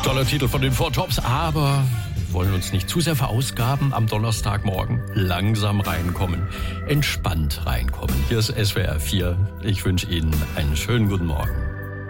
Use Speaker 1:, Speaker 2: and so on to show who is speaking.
Speaker 1: Toller Titel von den Four Tops, aber wir wollen uns nicht zu sehr verausgaben am Donnerstagmorgen. Langsam reinkommen, entspannt reinkommen. Hier ist SWR 4. Ich wünsche Ihnen einen schönen guten Morgen.